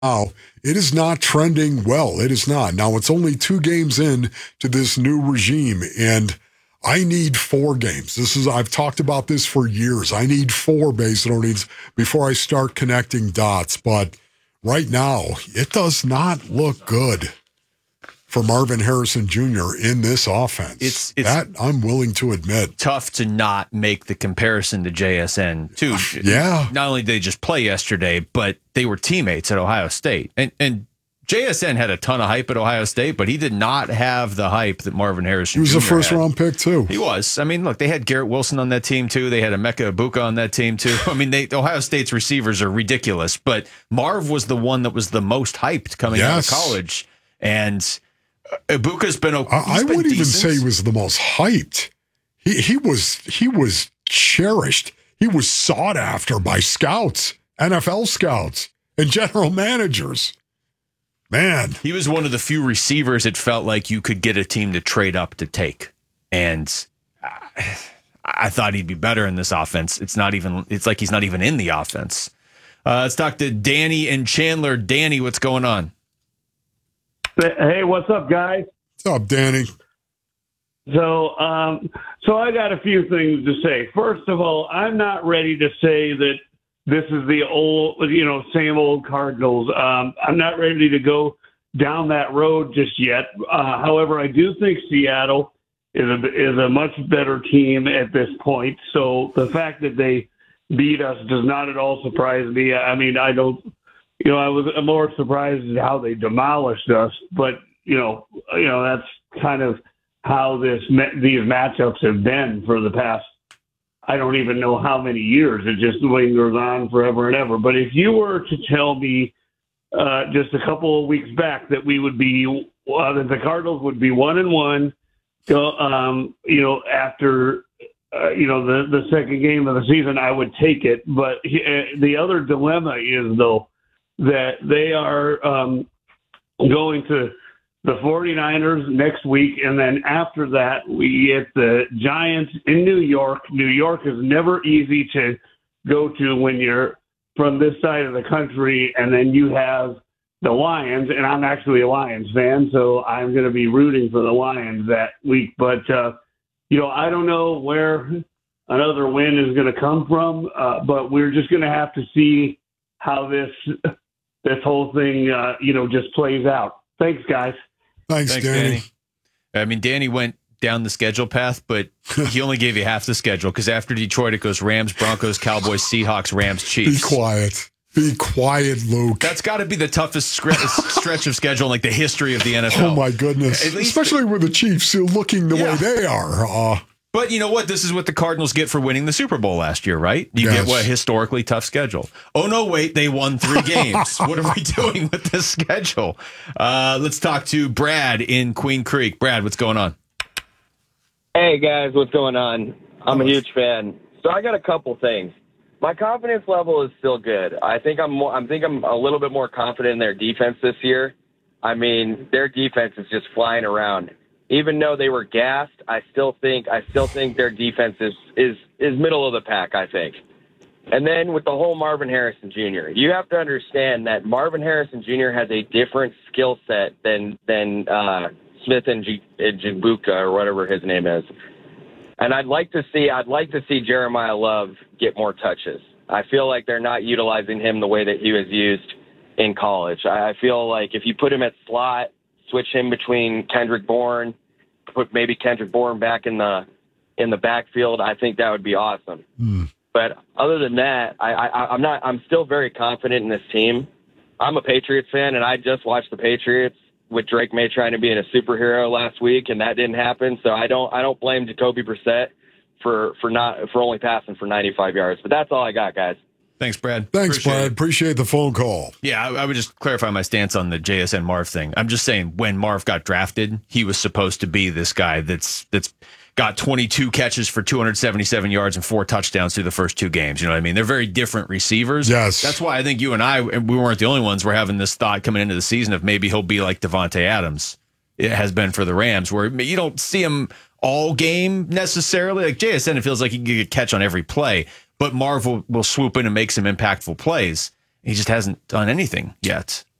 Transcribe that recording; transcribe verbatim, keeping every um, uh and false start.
Now, it is not trending well. It is not. Now, it's only two games in to this new regime, and I need four games. This is I've talked about this for years. I need four base loadings before I start connecting dots. But right now, it does not look good for Marvin Harrison Junior in this offense. It's, it's that I'm willing to admit. Tough to not make the comparison to J S N, too. Yeah. Not only did they just play yesterday, but they were teammates at Ohio State. And and J S N had a ton of hype at Ohio State, but he did not have the hype that Marvin Harrison He was Junior a first had. round pick, too. He was. I mean, look, they had Garrett Wilson on that team, too. They had Emeka Ibuka on that team, too. I mean, they, Ohio State's receivers are ridiculous, but Marv was the one that was the most hyped coming yes. out of college. And Ibuka's been okay. I, I would even say he was the most hyped. He he was he was cherished. He was sought after by scouts, N F L scouts, and general managers. Man, he was one of the few receivers it felt like you could get a team to trade up to take. And I, I thought he'd be better in this offense. It's not even. It's like he's not even in the offense. Uh, let's talk to Danny and Chandler. Danny, what's going on? Hey, what's up, guys? What's up, Danny? So, um, so I got a few things to say. First of all, I'm not ready to say that this is the old, you know, same old Cardinals. Um, I'm not ready to go down that road just yet. Uh, however, I do think Seattle is a is a much better team at this point. So the fact that they beat us does not at all surprise me. I mean, I don't. You know, I was more surprised at how they demolished us, but you know, you know that's kind of how this these matchups have been for the past. I don't even know how many years. It just lingers on forever and ever. But if you were to tell me uh, just a couple of weeks back that we would be uh, that the Cardinals would be one and one, um, you know, after uh, you know the the second game of the season, I would take it. But he, uh, the other dilemma is though. that they are um, going to the 49ers next week, and then after that, we get the Giants in New York. New York is never easy to go to when you're from this side of the country, and then you have the Lions, and I'm actually a Lions fan, so I'm going to be rooting for the Lions that week. But, uh, you know, I don't know where another win is going to come from, uh, but we're just going to have to see how this – this whole thing, uh, you know, just plays out. Thanks, guys. Thanks, Thanks Danny. Danny. I mean, Danny went down the schedule path, but he only gave you half the schedule because after Detroit, it goes Rams, Broncos, Cowboys, Seahawks, Rams, Chiefs. Be quiet. Be quiet, Luke. That's got to be the toughest scre- stretch of schedule in like the history of the N F L. Oh, my goodness. At least Especially with the Chiefs looking the Yeah. way they are. Uh, But you know what? This is what the Cardinals get for winning the Super Bowl last year, right? You Yes. get what a historically tough schedule. Oh, no, wait. They won three games. What are we doing with this schedule? Uh, let's talk to Brad in Queen Creek. Brad, what's going on? Hey, guys. What's going on? I'm a huge fan. So I got a couple things. My confidence level is still good. I think I'm more, I think I'm a little bit more confident in their defense this year. I mean, their defense is just flying around. Even though they were gassed, I still think I still think their defense is, is, is middle of the pack, I think. And then with the whole Marvin Harrison Junior, you have to understand that Marvin Harrison Junior has a different skill set than than uh, Smith and Njobuka or whatever his name is. And I'd like to see I'd like to see Jeremiah Love get more touches. I feel like they're not utilizing him the way that he was used in college. I feel like if you put him at slot, switch him between Kendrick Bourne, put maybe Kendrick Bourne back in the in the backfield, I think that would be awesome. mm. But other than that, I, I, I'm not. I'm still very confident in this team. I'm a Patriots fan, and I just watched the Patriots with Drake May trying to be in a superhero last week, and that didn't happen. So I don't. I don't blame Jacoby Brissett for for not for only passing for ninety-five yards. But that's all I got, guys. Thanks, Brad. Thanks, Appreciate Brad. it. Appreciate the phone call. Yeah, I, I would just clarify my stance on the J S N Marv thing. I'm just saying when Marv got drafted, he was supposed to be this guy that's that's got twenty-two catches for two hundred seventy-seven yards and four touchdowns through the first two games. You know what I mean? They're very different receivers. Yes. That's why I think you and I, and we weren't the only ones, were having this thought coming into the season of maybe he'll be like Devontae Adams. It has been for the Rams, where you don't see him all game necessarily. Like J S N, it feels like he can get a catch on every play, but Marv will, will swoop in and make some impactful plays. He just hasn't done anything yet.